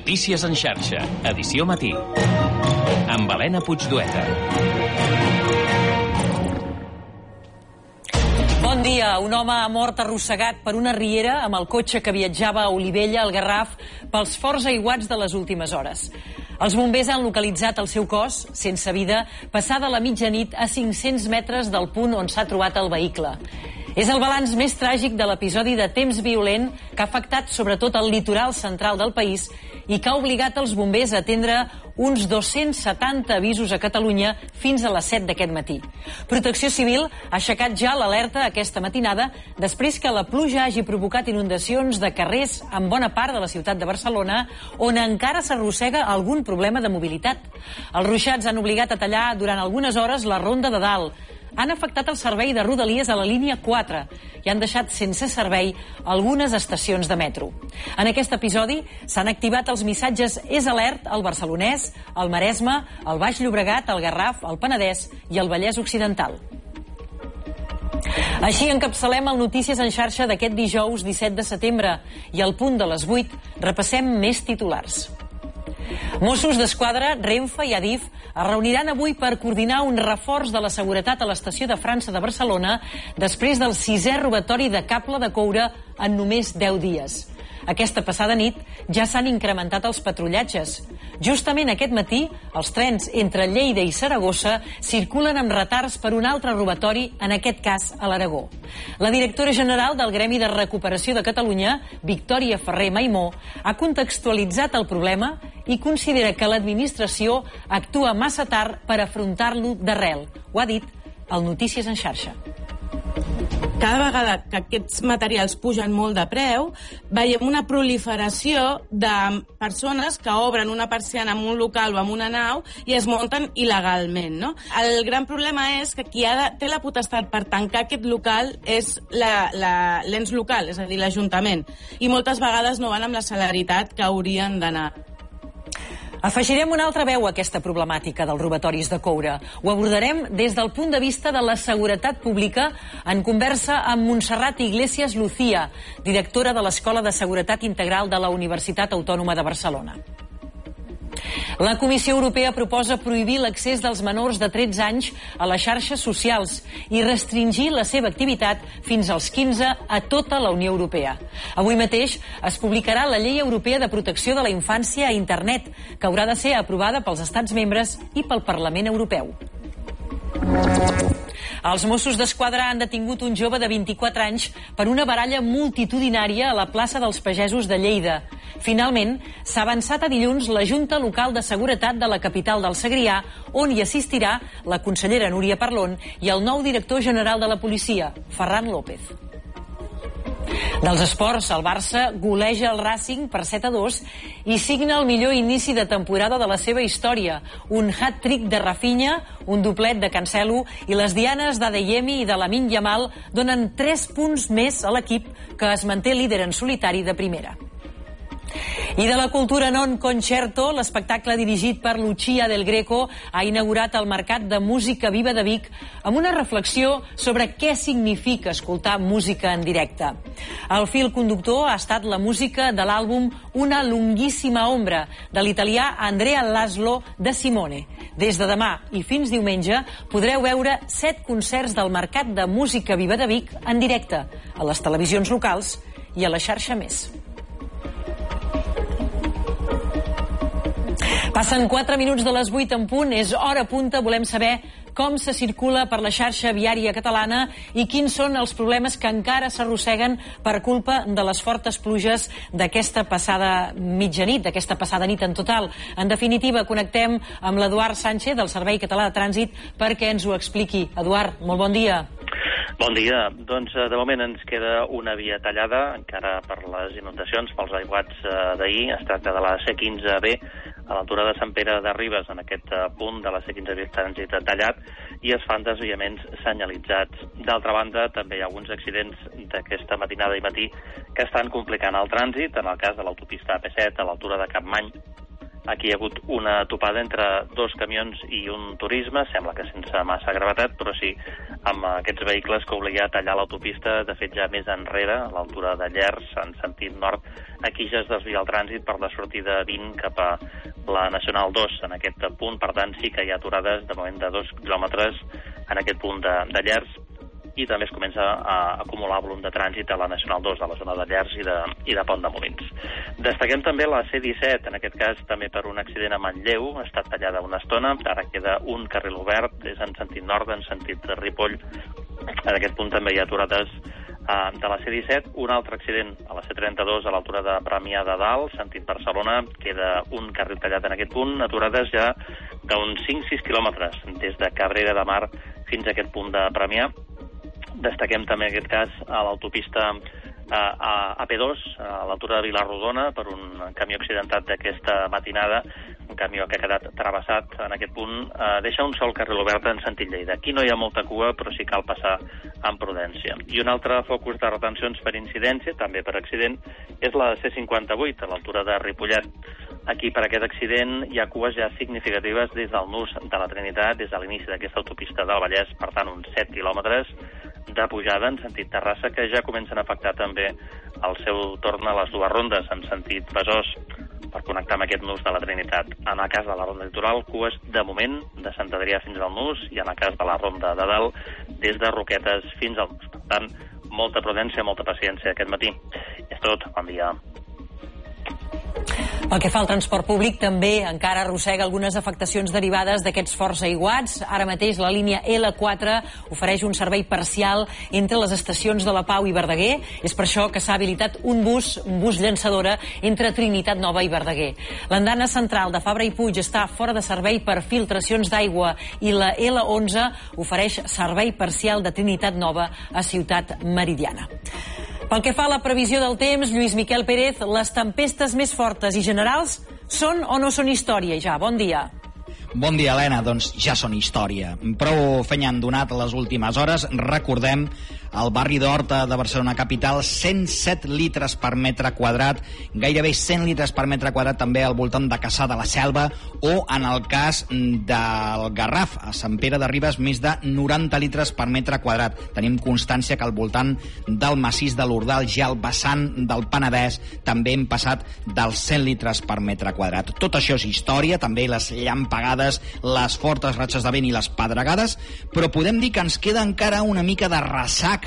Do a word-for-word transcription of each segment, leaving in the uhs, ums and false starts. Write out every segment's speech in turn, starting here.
Notícies en xarxa, edició matí. Amb Helena Puigdueta. Bon dia. Un home ha mort arrossegat per una riera amb el cotxe que viatjava a Olivella, al Garraf, pels forts aiguats de les últimes hores. Els bombers han localitzat el seu cos, sense vida, passada la mitjanit a cinc-cents metres del punt on s'ha trobat el vehicle. És el balanç més tràgic de l'episodi de temps violent que ha afectat sobretot el litoral central del país i que ha obligat els bombers a atendre uns dos-cents setanta avisos a Catalunya fins a les set d'aquest matí. Protecció Civil ha aixecat ja l'alerta aquesta matinada després que la pluja hagi provocat inundacions de carrers en bona part de la ciutat de Barcelona, on encara s'arrossega algun problema de mobilitat. Els ruixats han obligat a tallar durant algunes hores la Ronda de Dalt. Han afectat el servei de Rodalies a la línia quatre i han deixat sense servei algunes estacions de metro. En aquest episodi s'han activat els missatges És alert al Barcelonès, al Maresme, al Baix Llobregat, al Garraf, al Penedès i al Vallès Occidental. Així encapçalem el Notícies en xarxa d'aquest dijous disset de setembre i al punt de les vuit repassem més titulars. Mossos d'Esquadra, Renfe i Adif es reuniran avui per coordinar un reforç de la seguretat a l'estació de França de Barcelona després del sisè robatori de cable de coure en només deu dies. Aquesta passada nit ja s'han incrementat els patrullatges. Justament aquest matí, els trens entre Lleida i Saragossa circulen amb retards per un altre robatori, en aquest cas a l'Aragó. La directora general del Gremi de Recuperació de Catalunya, Victòria Ferrer Maimó, ha contextualitzat el problema i considera que l'administració actua massa tard per afrontar-lo d'arrel. Ho ha dit al Notícies en xarxa. Cada vegada que aquests materials pugen molt de preu, veiem una proliferació de persones que obren una persiana en un local o en una nau i es munten il·legalment, no? El gran problema és que qui ha de, té la potestat per tancar aquest local és la, la, l'ens local, és a dir, l'Ajuntament, i moltes vegades no van amb la celeritat que haurien d'anar. Afegirem una altra veu a aquesta problemàtica dels robatoris de coure. Ho abordarem des del punt de vista de la seguretat pública en conversa amb Montserrat Iglesias Lucía, directora de l'Escola de Seguretat Integral de la Universitat Autònoma de Barcelona. La Comissió Europea proposa prohibir l'accés dels menors de tretze anys a les xarxes socials i restringir la seva activitat fins als quinze a tota la Unió Europea. Avui mateix es publicarà la Llei Europea de Protecció de la Infància a Internet, que haurà de ser aprovada pels Estats membres i pel Parlament Europeu. Els Mossos d'Esquadra han detingut un jove de vint-i-quatre anys per una baralla multitudinària a la plaça dels Pagesos de Lleida. Finalment, s'ha avançat a dilluns la Junta Local de Seguretat de la capital del Segrià, on hi assistirà la consellera Núria Parlon i el nou director general de la policia, Ferran López. Dels esports, el Barça goleja el Racing per set a dos i signa el millor inici de temporada de la seva història. Un hat-trick de Rafinha, un doblet de Cancelo i les dianes d'Adeyemi i de Lamine Yamal donen tres punts més a l'equip, que es manté líder en solitari de primera. I de la cultura non concerto, l'espectacle dirigit per Lucia del Greco ha inaugurat el Mercat de Música Viva de Vic amb una reflexió sobre què significa escoltar música en directe. El fil conductor ha estat la música de l'àlbum Una lunghissima ombra, de l'italià Andrea Laszlo de Simone. Des de demà i fins diumenge podreu veure set concerts del Mercat de Música Viva de Vic en directe a les televisions locals i a la xarxa Més. Passen quatre minuts de les vuit en punt, és hora punta, volem saber com se circula per la xarxa viària catalana i quins són els problemes que encara s'arrosseguen per culpa de les fortes pluges d'aquesta passada mitjanit, d'aquesta passada nit en total. En definitiva, connectem amb l'Eduard Sánchez, del Servei Català de Trànsit, perquè ens ho expliqui. Eduard, molt bon dia. Bon dia. Doncs de moment ens queda una via tallada, encara per les inundacions, pels aiguats d'ahir. Es tracta de la C quinze B, a l'altura de Sant Pere de Ribes, en aquest punt de la C quinze B trànsit tallat, i es fan desviaments senyalitzats. D'altra banda, també hi ha alguns accidents d'aquesta matinada i matí que estan complicant el trànsit, en el cas de l'autopista A P set, a l'altura de Capmany, Aquí hi ha hagut una topada entre dos camions i un turisme, sembla que sense massa gravetat, però sí amb aquests vehicles que obliga a tallar l'autopista, de fet ja més enrere, a l'altura de Llers, en sentit nord. Aquí ja es desvia el trànsit per la sortida vint cap a la Nacional dos en aquest punt, per tant sí que hi ha aturades de moment de dos quilòmetres en aquest punt de, de Llers, i també es comença a acumular volum de trànsit a la Nacional dos, a la zona de Llers i de, i de Pont de Molins. Destaquem també la C disset, en aquest cas també per un accident a Manlleu, ha estat tallada una estona, ara queda un carril obert, és en sentit nord, en sentit de Ripoll. En aquest punt també hi ha aturades uh, de la C disset, un altre accident a la C trenta-dos a l'altura de Premià de Dalt, sentit Barcelona, queda un carril tallat en aquest punt, aturades ja d'uns cinc sis quilòmetres, des de Cabrera de Mar fins a aquest punt de Premià. Destaquem també en aquest cas a l'autopista a, a P dos, a l'altura de Vilarrodona, per un camió accidentat d'aquesta matinada, un camió que ha quedat travessat en aquest punt, eh, deixa un sol carril obert en sentit Lleida. Aquí no hi ha molta cua, però sí cal passar amb prudència. I un altre focus de retencions per incidència, també per accident, és la C cinquanta-vuit, a l'altura de Ripollet. Aquí, per aquest accident, hi ha cues ja significatives des del nus de la Trinitat, des de l'inici d'aquesta autopista del Vallès, per tant, uns set quilòmetres de pujada en sentit Terrassa, que ja comencen a afectar també el seu torn a les dues rondes, en sentit Besòs, per connectar amb aquest nus de la Trinitat. En el cas de la ronda litoral, cues de moment de Sant Adrià fins al nus, i en el cas de la ronda de dalt, des de Roquetes fins al nus. Per tant, molta prudència, molta paciència aquest matí. I és tot. Bon dia. Pel que fa al transport públic, també encara arrossega algunes afectacions derivades d'aquests forts aiguats. Ara mateix la línia L quatre ofereix un servei parcial entre les estacions de la Pau i Verdaguer. És per això que s'ha habilitat un bus, un bus llançadora entre Trinitat Nova i Verdaguer. L'andana central de Fabra i Puig està fora de servei per filtracions d'aigua i la L onze ofereix servei parcial de Trinitat Nova a Ciutat Meridiana. Pel que fa a la previsió del temps, Lluís Miquel Pérez, les tempestes més fortes i generals són o no són història? Ja, bon dia. Bon dia, Helena. Doncs ja són història. Prou fenya han donat les últimes hores. Recordem, al barri d'Horta de Barcelona capital, cent set litres per metre quadrat, gairebé cent litres per metre quadrat també al voltant de Cassà de la Selva, o en el cas del Garraf, a Sant Pere de Ribes, més de noranta litres per metre quadrat. Tenim constància que al voltant del massís de l'Ordal, ja al vessant del Penedès, també hem passat dels cent litres per metre quadrat. Tot això és història, també les llampegades, les fortes ratxes de vent i les pedregades, però podem dir que ens queda encara una mica de ressaca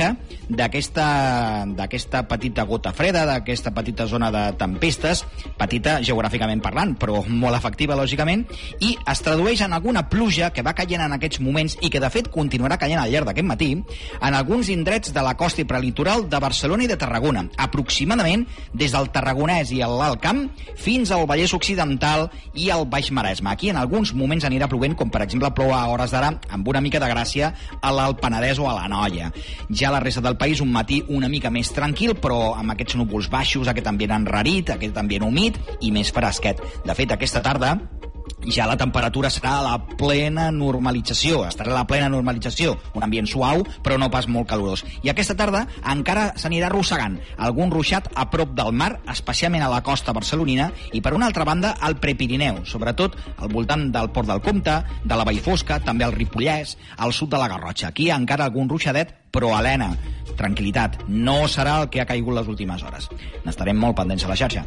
d'aquesta d'aquesta petita gota freda, d'aquesta petita zona de tempestes, petita geogràficament parlant, però molt efectiva, lògicament, i es tradueix en alguna pluja que va caient en aquests moments i que, de fet, continuarà caient al llarg d'aquest matí en alguns indrets de la costa i prelitoral de Barcelona i de Tarragona, aproximadament des del Tarragonès i l'Alt Camp fins al Vallès Occidental i al Baix Maresme. Aquí, en alguns moments, anirà plovent, com per exemple plou a hores d'ara, amb una mica de gràcia, a l'Alt Penedès o a l'Anoia. Ja a la resta del país un matí una mica més tranquil, però amb aquests núvols baixos, aquest ambient enrarit, aquest ambient humit i més fresquet. De fet, aquesta tarda ja la temperatura serà a la plena normalització, estarà a la plena normalització, un ambient suau però no pas molt calorós. I aquesta tarda encara s'anirà arrossegant algun ruixat a prop del mar, especialment a la costa barcelonina, i per una altra banda al Prepirineu, sobretot al voltant del Port del Comte, de la Vallfosca, també al Ripollès, al sud de la Garrotxa. Aquí encara algun ruixadet, però, Helena, tranquil·litat, no serà el que ha caigut les últimes hores. N'estarem molt pendents a la xarxa.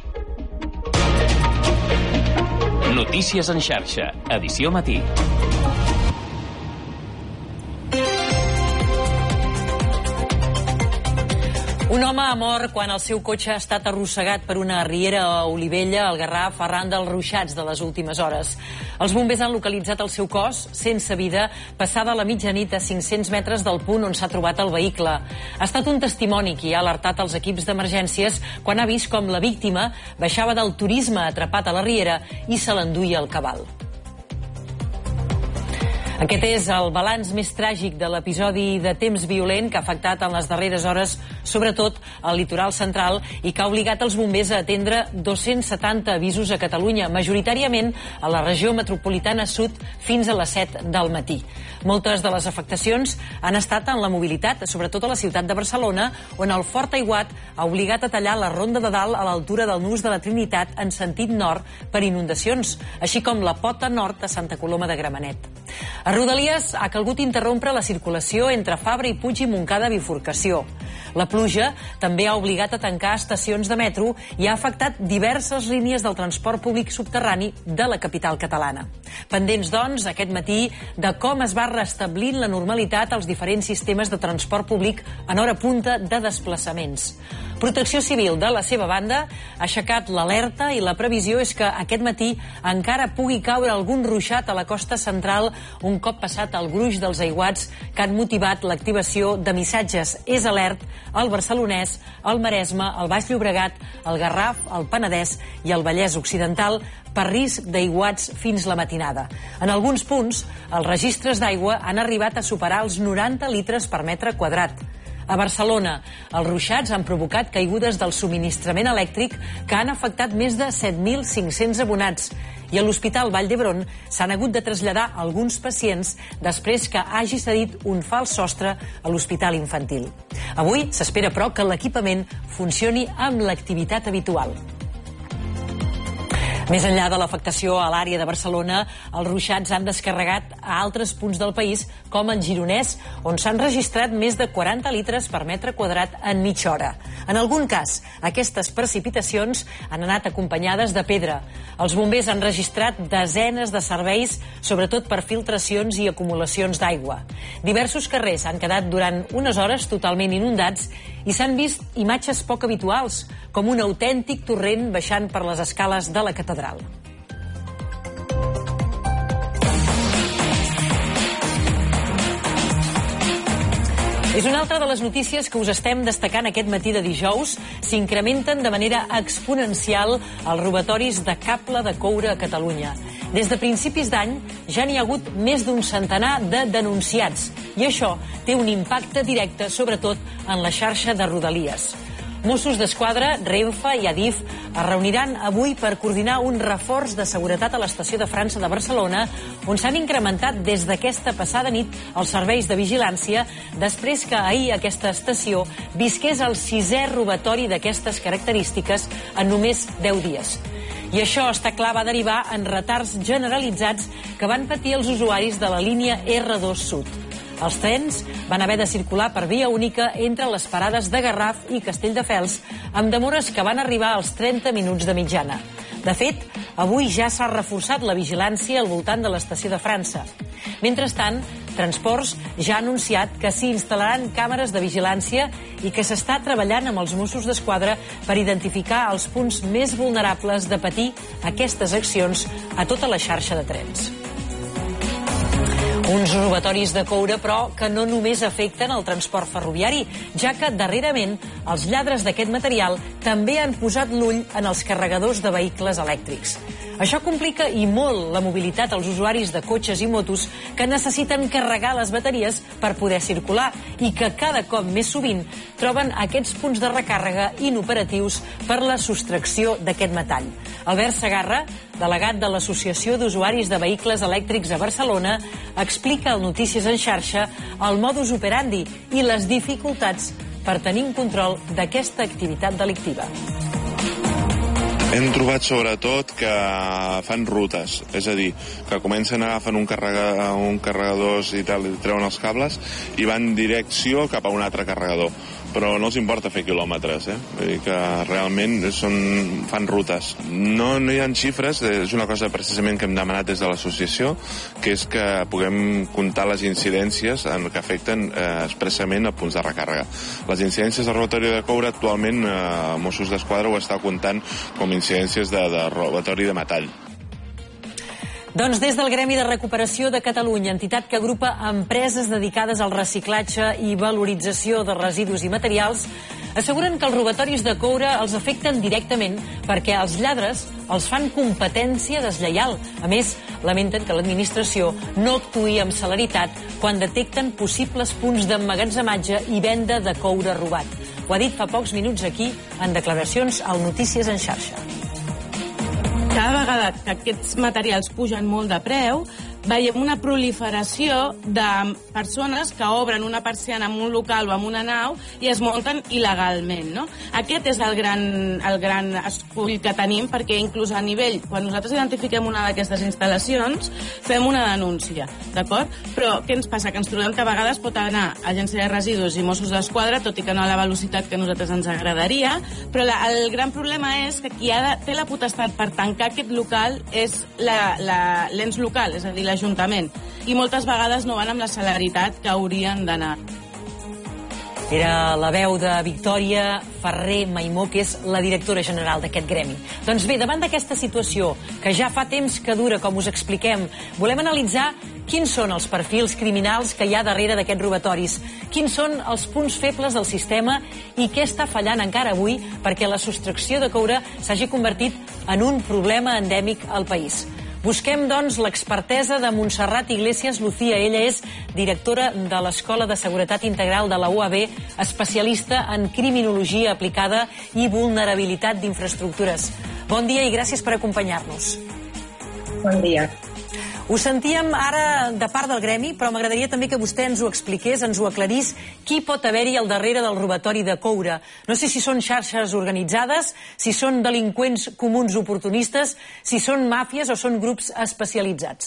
Notícies en xarxa, edició matí. Un home ha mort quan el seu cotxe ha estat arrossegat per una riera a Olivella, al Garraf, arran dels ruixats de les últimes hores. Els bombers han localitzat el seu cos, sense vida, passada la mitjanit a cinc-cents metres del punt on s'ha trobat el vehicle. Ha estat un testimoni qui ha alertat els equips d'emergències quan ha vist com la víctima baixava del turisme atrapat a la riera i se l'enduia el cabal. Aquest és el balanç més tràgic de l'episodi de temps violent que ha afectat en les darreres hores, sobretot al litoral central, i que ha obligat els bombers a atendre dos-cents setanta avisos a Catalunya, majoritàriament a la regió metropolitana sud fins a les set del matí. Moltes de les afectacions han estat en la mobilitat, sobretot a la ciutat de Barcelona, on el fort aiguat ha obligat a tallar la Ronda de Dalt a l'altura del Nus de la Trinitat en sentit nord per inundacions, així com la pota nord a Santa Coloma de Gramenet. A Rodalies ha calgut interrompre la circulació entre Fabra i Puig i Montcada bifurcació. La pluja també ha obligat a tancar estacions de metro i ha afectat diverses línies del transport públic subterrani de la capital catalana. Pendents, doncs, aquest matí de com es va restablint la normalitat als diferents sistemes de transport públic en hora punta de desplaçaments. Protecció Civil, de la seva banda, ha aixecat l'alerta i la previsió és que aquest matí encara pugui caure algun ruixat a la costa central un cop passat el gruix dels aiguats que han motivat l'activació de missatges és alert al Barcelonès, al Maresme, al Baix Llobregat, al Garraf, al Penedès i al Vallès Occidental per risc d'aiguats fins la matinada. En alguns punts, els registres d'aigua han arribat a superar els noranta litres per metre quadrat. A Barcelona, els ruixats han provocat caigudes del subministrament elèctric que han afectat més de set mil cinc-cents abonats i a l'Hospital Vall d'Hebron s'han hagut de traslladar alguns pacients després que hagi cedit un fals sostre a l'Hospital Infantil. Avui s'espera, però, que l'equipament funcioni amb l'activitat habitual. Més enllà de l'afectació a l'àrea de Barcelona, els ruixats han descarregat a altres punts del país, com el Gironès, on s'han registrat més de quaranta litres per metre quadrat en mitja hora. En algun cas, aquestes precipitacions han anat acompanyades de pedra. Els bombers han registrat desenes de serveis, sobretot per filtracions i acumulacions d'aigua. Diversos carrers han quedat durant unes hores totalment inundats i s'han vist imatges poc habituals, com un autèntic torrent baixant per les escales de la catedral. És una altra de les notícies que us estem destacant aquest matí de dijous. S'incrementen de manera exponencial els robatoris de cable de coure a Catalunya. Des de principis d'any ja n'hi ha hagut més d'un centenar de denunciats i això té un impacte directe, sobretot en la xarxa de Rodalies. Mossos d'Esquadra, Renfe i Adif es reuniran avui per coordinar un reforç de seguretat a l'estació de França de Barcelona, on s'han incrementat des d'aquesta passada nit els serveis de vigilància després que ahir aquesta estació visqués el sisè robatori d'aquestes característiques en només deu dies. I això, està clar, va derivar en retards generalitzats que van patir els usuaris de la línia erre dos Sud. Els trens van haver de circular per via única entre les parades de Garraf i Castelldefels, amb demores que van arribar als trenta minuts de mitjana. De fet, avui ja s'ha reforçat la vigilància al voltant de l'estació de França. Mentrestant, Transports ja ha anunciat que s'hi instal·laran càmeres de vigilància i que s'està treballant amb els Mossos d'Esquadra per identificar els punts més vulnerables de patir aquestes accions a tota la xarxa de trens. Uns robatoris de coure, però, que no només afecten el transport ferroviari, ja que darrerament els lladres d'aquest material també han posat l'ull en els carregadors de vehicles elèctrics. Això complica i molt la mobilitat als usuaris de cotxes i motos que necessiten carregar les bateries per poder circular i que cada cop més sovint troben aquests punts de recàrrega inoperatius per la sostracció d'aquest metall. Albert Segarra, delegat de l'Associació d'Usuaris de Vehicles Elèctrics a Barcelona, explica al Notícies en xarxa el modus operandi i les dificultats per tenir un control d'aquesta activitat delictiva. Hem trobat sobretot que fan rutes, és a dir, que comencen a agafar un, carrega, un carregadors i tal, i treuen els cables i van direcció cap a un altre carregador. Però no els importa fer quilòmetres, eh? Vull dir que realment són, fan rutes. No, no hi ha xifres, és una cosa precisament que hem demanat des de l'associació, que és que puguem comptar les incidències en, que afecten eh, expressament a punts de recàrrega. Les incidències de robatori de coure actualment eh, Mossos d'Esquadra ho està comptant com incidències de, de robatori de metall. Doncs des del Gremi de Recuperació de Catalunya, entitat que agrupa empreses dedicades al reciclatge i valorització de residus i materials, asseguren que els robatoris de coure els afecten directament perquè els lladres els fan competència deslleial. A més, lamenten que l'administració no actuï amb celeritat quan detecten possibles punts d'emmagatzematge i venda de coure robat. Ho ha dit fa pocs minuts aquí, en declaracions al Notícies en xarxa. Cada vegada que aquests materials pugen molt de preu, veiem una proliferació de persones que obren una persiana en un local o en una nau i es munten il·legalment, no? Aquest és el gran, el gran escull que tenim, perquè inclús a nivell, quan nosaltres identifiquem una d'aquestes instal·lacions, fem una denúncia, d'acord? Però què ens passa? Que ens trobem que a vegades pot anar Agència de Residus i Mossos d'Esquadra, tot i que no a la velocitat que a nosaltres ens agradaria, però la, el gran problema és que qui ha de, té la potestat per tancar aquest local és la, la, l'ens local, és a dir, l'Ajuntament, i moltes vegades no van amb la celeritat que haurien d'anar. Era la veu de Victòria Ferrer Maimó, que és la directora general d'aquest gremi. Doncs bé, davant d'aquesta situació, que ja fa temps que dura, com us expliquem, volem analitzar quins són els perfils criminals que hi ha darrere d'aquests robatoris, quins són els punts febles del sistema i què està fallant encara avui perquè la sostracció de coure s'hagi convertit en un problema endèmic al país. Busquem, doncs, l'expertesa de Montserrat Iglesias Lucía. Ella és directora de l'Escola de Seguretat Integral de la U A B, especialista en criminologia aplicada i vulnerabilitat d'infraestructures. Bon dia i gràcies per acompanyar-nos. Bon dia. Ho sentíem ara de part del gremi, però m'agradaria també que vostè ens ho expliqués, ens ho aclarís, qui pot haver-hi al darrere del robatori de coure. No sé si són xarxes organitzades, si són delinqüents comuns oportunistes, si són màfies o són grups especialitzats.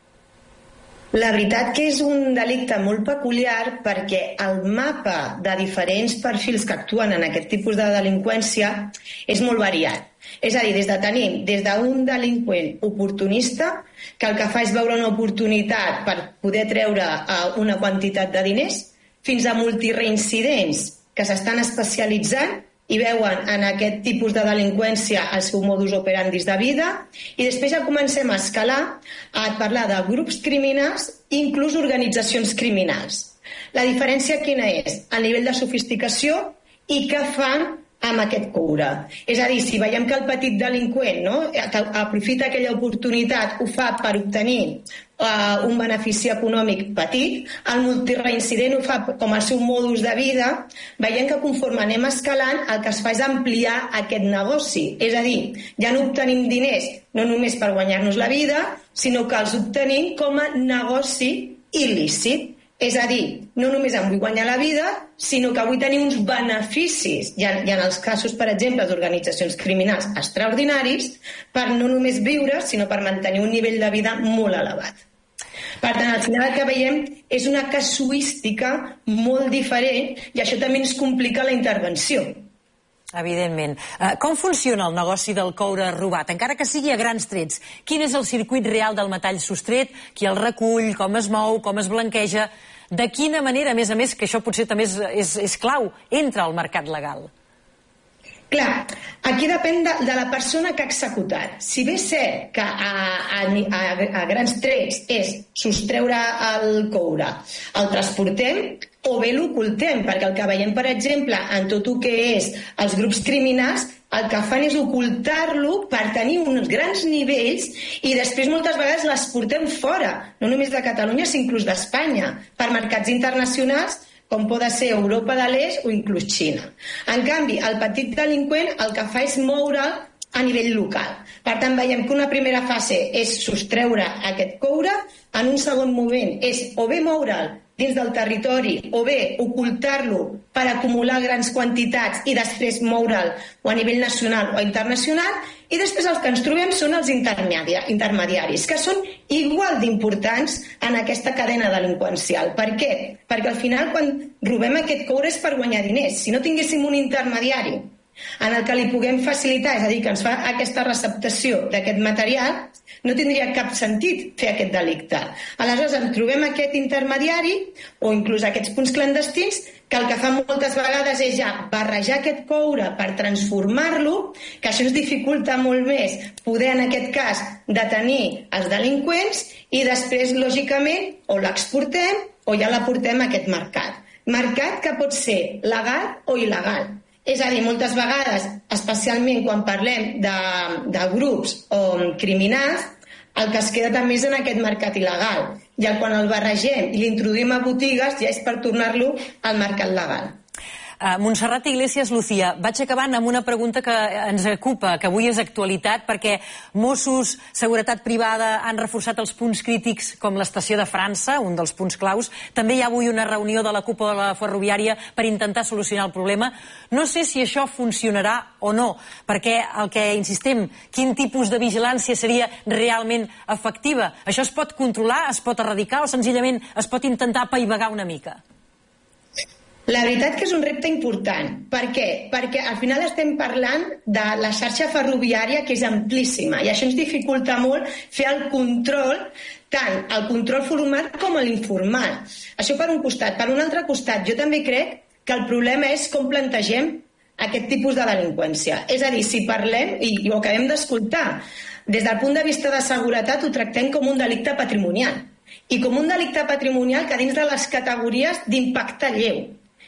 La veritat que és un delicte molt peculiar perquè el mapa de diferents perfils que actuen en aquest tipus de delinqüència és molt variat. És a dir, des de tenim des d'un delinqüent oportunista que el que fa és veure una oportunitat per poder treure una quantitat de diners, fins a multireincidents que s'estan especialitzant i veuen en aquest tipus de delinqüència el seu modus operandi de vida, i després ja comencem a escalar a parlar de grups criminals i inclús organitzacions criminals. La diferència quina és? El nivell de sofisticació i què fan amb aquest coure. És a dir, si veiem que el petit delinqüent, no, que aprofita aquella oportunitat, ho fa per obtenir uh, un benefici econòmic petit, el multireincident ho fa com el seu modus de vida, veiem que conforme anem escalant el que es fa és ampliar aquest negoci. És a dir, ja no obtenim diners no només per guanyar-nos la vida, sinó que els obtenim com a negoci il·lícit. És a dir, no només em vull guanyar la vida, sinó que vull tenir uns beneficis, i en, i en els casos, per exemple, d'organitzacions criminals extraordinaris, per no només viure, sinó per mantenir un nivell de vida molt elevat. Per tant, al final el que veiem és una casuística molt diferent i això també ens complica la intervenció. Evidentment. Uh, com funciona el negoci del coure robat? Encara que sigui a grans trets, quin és el circuit real del metall sostret? Qui el recull? Com es mou? Com es blanqueja? De quina manera, a més a més, que això potser també és, és, és clau, entra al mercat legal? Clar, aquí depèn de, de la persona que ha executat. Si bé és cert que a, a, a, a grans trets és sostreure el coure, el transportem o bé l'ocultem, perquè el que veiem, per exemple, en tot el que és els grups criminals, el que fan és ocultar-lo per tenir uns grans nivells i després moltes vegades les portem fora, no només de Catalunya, sinó inclús d'Espanya, per mercats internacionals com poden ser Europa de l'Est o inclús Xina. En canvi, el petit delinqüent el que fa és moure'l a nivell local. Per tant, veiem que una primera fase és sostreure aquest coure, en un segon moment és o bé moure'l dins del territori o bé ocultar-lo per acumular grans quantitats i després moure'l o a nivell nacional o internacional, i després els que ens trobem són els intermediaris, que són igual d'importants en aquesta cadena delinqüencial. Per què? Perquè al final quan robem aquest coure és per guanyar diners. Si no tinguéssim un intermediari en el que li puguem facilitar, és a dir, que ens fa aquesta receptació d'aquest material, no tindria cap sentit fer aquest delicte. Aleshores, en trobem aquest intermediari o inclús aquests punts clandestins que el que fa moltes vegades és ja barrejar aquest coure per transformar-lo, que això ens dificulta molt més poder, en aquest cas, detenir els delinqüents i després, lògicament, o l'exportem o ja la portem a aquest mercat. Mercat que pot ser legal o il·legal. És a dir, moltes vegades, especialment quan parlem de, de grups o criminals, el que es queda també és en aquest mercat il·legal. I quan el barregem i l'introduïm a botigues ja és per tornar-lo al mercat legal. Uh, Montserrat Iglesias, Lucía, vaig acabant amb una pregunta que ens ocupa, que avui és actualitat, perquè Mossos, Seguretat Privada, han reforçat els punts crítics com l'estació de França, un dels punts claus. També hi ha avui una reunió de la cúpula ferroviària per intentar solucionar el problema. No sé si això funcionarà o no, perquè el que insistim, quin tipus de vigilància seria realment efectiva? Això es pot controlar, es pot erradicar o senzillament es pot intentar apaivagar una mica? La veritat que és un repte important. Per què? Perquè al final estem parlant de la xarxa ferroviària, que és amplíssima, i això ens dificulta molt fer el control, tant el control formal com l'informal. Això per un costat. Per un altre costat, jo també crec que el problema és com plantegem aquest tipus de delinqüència. És a dir, si parlem, i ho acabem d'escoltar, des del punt de vista de seguretat ho tractem com un delicte patrimonial. I com un delicte patrimonial que dins de les categories d'impacte lleu.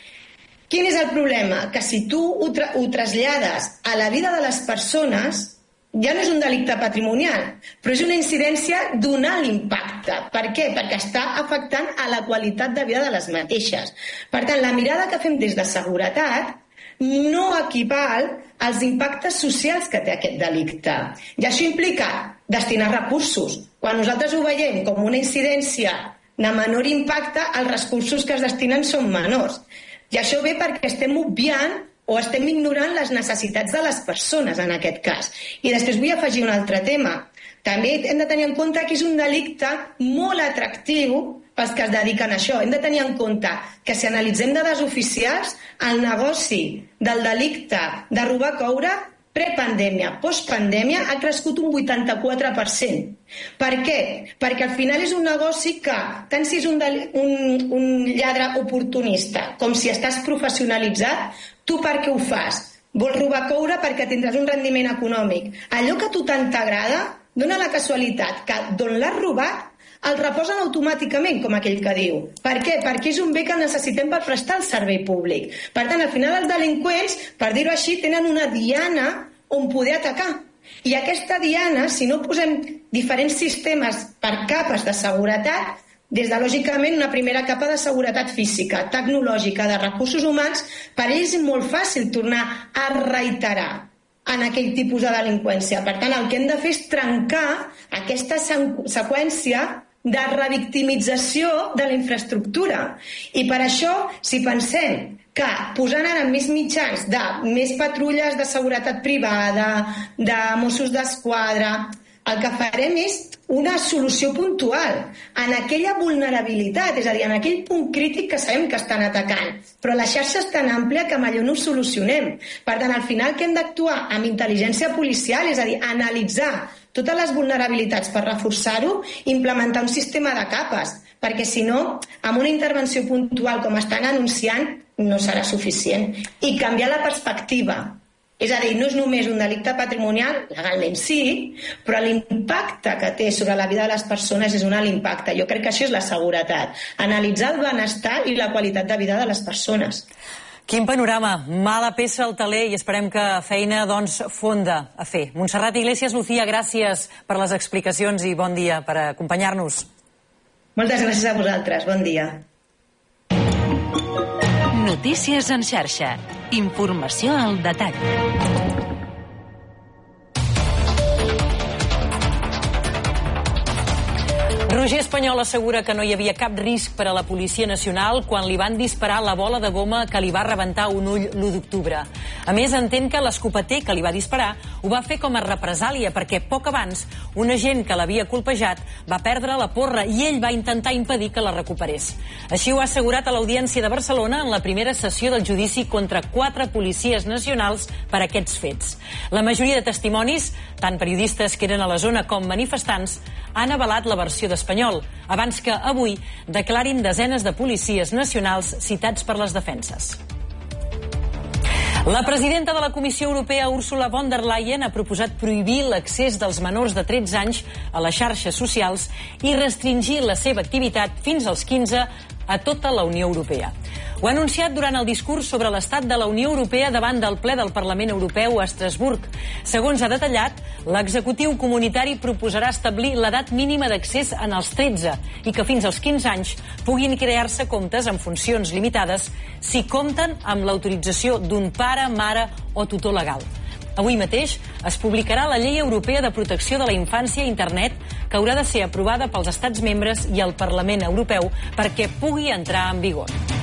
Quin és el problema? Que si tu ho, tra ho trasllades a la vida de les persones, ja no és un delicte patrimonial, però és una incidència d'un alt impacte. Per què? Perquè està afectant a la qualitat de vida de les mateixes. Per tant, la mirada que fem des de seguretat no equival als impactes socials que té aquest delicte. I això implica destinar recursos. Quan nosaltres ho veiem com una incidència de menor impacte, els recursos que es destinen són menors. I això ve perquè estem obviant o estem ignorant les necessitats de les persones, en aquest cas. I després vull afegir un altre tema. També hem de tenir en compte que és un delicte molt atractiu pels que es dediquen a això. Hem de tenir en compte que si analitzem dades oficials, el negoci del delicte de robar coure prepandèmia, postpandèmia, ha crescut un vuitanta-quatre per cent. Per què? Perquè al final és un negoci que, tant si és un, un, un lladre oportunista com si estàs professionalitzat, tu per què ho fas? Vols robar coure perquè tindràs un rendiment econòmic. Allò que a tu tant t'agrada, dona la casualitat que d'on l'has robat el reposen automàticament, com aquell que diu. Per què? Perquè és un bé que necessitem per prestar el servei públic. Per tant, al final els delinqüents, per dir-ho així, tenen una diana on poder atacar. I aquesta diana, si no posem diferents sistemes per capes de seguretat, des de, lògicament, una primera capa de seguretat física, tecnològica, de recursos humans, per ells és molt fàcil tornar a reiterar en aquell tipus de delinqüència. Per tant, el que hem de fer és trencar aquesta seqüència de revictimització de la infraestructura. I per això, si pensem que posant ara més mitjans de més patrulles de seguretat privada, de Mossos d'Esquadra, el que farem és una solució puntual en aquella vulnerabilitat, és a dir, en aquell punt crític que sabem que estan atacant. Però la xarxa és tan àmplia que amb allò no ho solucionem. Per tant, al final que hem d'actuar amb intel·ligència policial, és a dir, analitzar totes les vulnerabilitats per reforçar-ho i implementar un sistema de capes, perquè si no, amb una intervenció puntual com estan anunciant, no serà suficient. I canviar la perspectiva. És a dir, no és només un delicte patrimonial, legalment sí, però l'impacte que té sobre la vida de les persones és un alt impacte. Jo crec que això és la seguretat. Analitzar el benestar i la qualitat de vida de les persones. Quin panorama, mala peça al taler i esperem que feina, doncs, fonda a fer. Montserrat Iglesias, Lucía, gràcies per les explicacions i bon dia per acompanyar-nos. Moltes gràcies a vosaltres, bon dia. Notícies en xarxa. Informació al detall. Roger Espanyol assegura que no hi havia cap risc per a la Policia Nacional quan li van disparar la bola de goma que li va rebentar un ull l'u d'octubre. A més, entén que l'escopeter que li va disparar ho va fer com a represàlia perquè poc abans un agent que l'havia colpejat va perdre la porra i ell va intentar impedir que la recuperés. Així ho ha assegurat a l'Audiència de Barcelona en la primera sessió del judici contra quatre policies nacionals per aquests fets. La majoria de testimonis, tant periodistes que eren a la zona com manifestants, han avalat la versió d'Espanyol, abans que avui declarin desenes de policies nacionals citats per les defenses. La presidenta de la Comissió Europea, Ursula von der Leyen, ha proposat prohibir l'accés dels menors de tretze anys a les xarxes socials i restringir la seva activitat fins als quinze a tota la Unió Europea. Ho ha anunciat durant el discurs sobre l'estat de la Unió Europea davant del ple del Parlament Europeu a Estrasburg. Segons ha detallat, l'executiu comunitari proposarà establir l'edat mínima d'accés en els tretze i que fins als quinze anys puguin crear-se comptes amb funcions limitades si compten amb l'autorització d'un pare, mare o tutor legal. Avui mateix es publicarà la Llei Europea de Protecció de la Infància a Internet, que haurà de ser aprovada pels Estats membres i el Parlament Europeu perquè pugui entrar en vigor.